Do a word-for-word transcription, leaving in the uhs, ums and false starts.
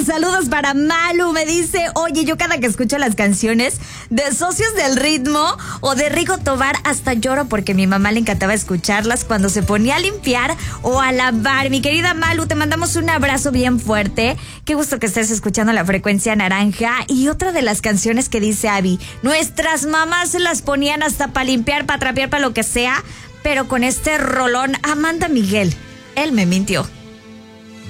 saludos para Malu. Me dice, oye, yo cada que escucho las canciones de Socios del Ritmo o de Rigo Tobar hasta lloro porque a mi mamá le encantaba escucharlas cuando se ponía a limpiar o a lavar. Mi querida Malu, te mandamos un abrazo bien fuerte. Qué gusto que estés escuchando La Frecuencia Naranja. Y otra de las canciones que dice Abby, nuestras mamás se las ponían hasta para limpiar, para trapear, para lo que sea, pero con este rolón, Amanda Miguel, él me mintió.